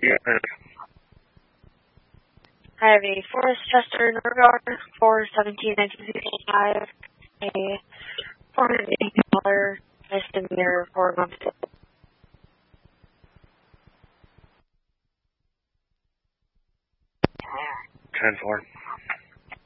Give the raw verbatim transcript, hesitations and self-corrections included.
Yeah. I have a Forest Chester Norguard for seventeen nineteen sixty-five, a four hundred eighty dollars misdemeanor for months. ten four.